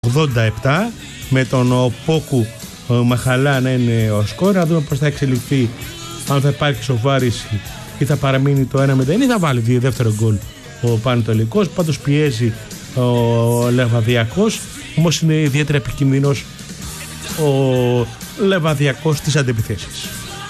87 με τον Πόκου Μαχαλά να είναι ο σκόρ. Να δούμε πώς θα εξελιχθεί, αν θα υπάρχει σοβάρηση ή θα παραμείνει το 1-0 ή θα βάλει δεύτερο γκολ ο Πανετολικός. Πάντως πιέζει ο Λεβαδιακός, όμως είναι ιδιαίτερα επικίνδυνος ο Λεβαδιακός στις αντεπιθέσεις.